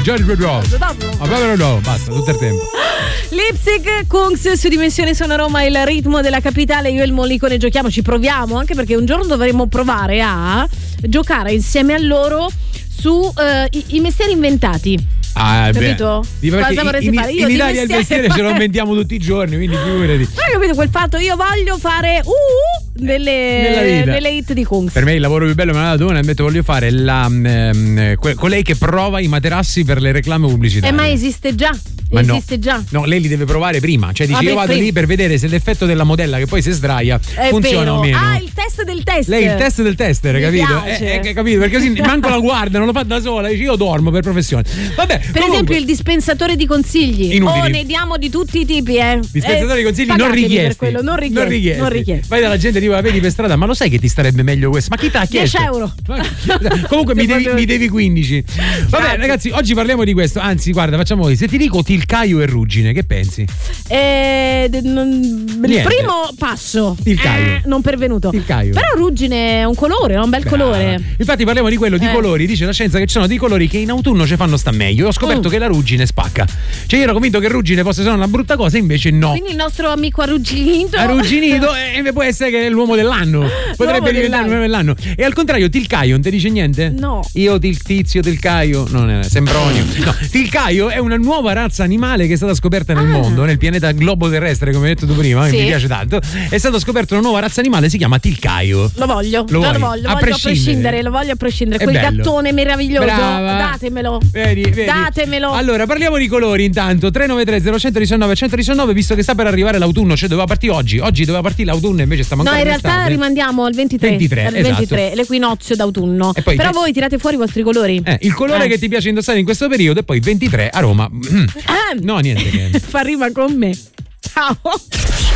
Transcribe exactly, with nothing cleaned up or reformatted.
Giorgio Pedro. Basta, tutto il tempo. Lipstick Kungs su Dimensione Sono Roma, il ritmo della capitale. Io e il Mollicone giochiamo, ci proviamo, anche perché un giorno dovremo provare a giocare insieme a loro su uh, i, i mestieri inventati. Ah, capito? Beh, cosa vorresti in, fare? Io in Italia il mestiere ce lo inventiamo tutti i giorni, quindi figurati. Ma hai capito quel fatto? Io voglio fare uh, delle, delle hit di Kungs. Per me il lavoro più bello me l'ha dato una, metto voglio fare la um, que, colei che prova i materassi per le reclame pubblicitarie. Eh, ma esiste già. Ma esiste no. già. No, lei li deve provare prima. Cioè, dice, Vabbè, io vado prima. lì per vedere se l'effetto della modella che poi si sdraia È funziona vero. o meno. Ah, il test del test. Lei il test del tester, Mi capito? piace. Eh, eh, capito? Perché così manco la guarda, non lo fa da sola. Dice, io dormo per professione. Vabbè. Per comunque, esempio il dispensatore di consigli. Inutili. Oh, ne diamo di tutti i tipi, eh. Dispensatore eh, di consigli non pagatemi richiesti. per quello, non richiesti. Non richiesti. Non richiesti. Vai dalla gente, tipo la vedi per strada, ma lo sai che ti starebbe meglio questo? Ma chi t'ha chiesto? dieci euro. Comunque mi devi, mi devi quindici. Vabbè, Grazie. ragazzi, oggi parliamo di questo. Anzi, guarda, facciamo così. Se ti dico Tilcaio e ruggine, che pensi? Eh, non, il Niente. primo passo. Tilcaio. Eh, non pervenuto. Tilcaio. Però ruggine è un colore, è un bel Brava. colore. Infatti parliamo di quello, di Eh. colori. Dice la scienza che ci sono dei colori che in autunno ci fanno sta meglio. Io ho scoperto Mm. che la ruggine spacca. Cioè io ero convinto che ruggine fosse solo una brutta cosa, invece no. Quindi il nostro amico arrugginito. Arrugginito e può essere che è l'uomo dell'anno. Potrebbe diventare l'uomo dell'anno. E al contrario, Tilcaio non ti dice niente? No. Io til tizio Tilcaio, non è Sempronio. No, Tilcaio è una nuova razza animale che è stata scoperta nel Ah. mondo, nel pianeta globo terrestre, come hai detto tu prima, Sì. che mi piace tanto. È stata scoperta una nuova razza animale, si chiama Tilcaio. Lo voglio, Lo già vuoi? lo voglio, A voglio prescindere. a prescindere, lo voglio a prescindere. È Quel bello. gattone meraviglioso. Brava. Datemelo. Vedi, vedi. Datemelo. Allora, parliamo di colori intanto. tre nove tre zero uno uno nove uno uno nove, visto che sta per arrivare l'autunno, cioè doveva partire oggi. Oggi doveva partire l'autunno, invece stiamo No, ancora in in realtà estate. rimandiamo al ventitré. ventitré, al esatto. ventitré, l'equinozio d'autunno. E poi Però che- voi tirate fuori i vostri colori. Eh, il colore Eh. che ti piace indossare in questo periodo e poi ventitré a Roma. Mm. Ah, No, niente che. fa rima con me. Ciao.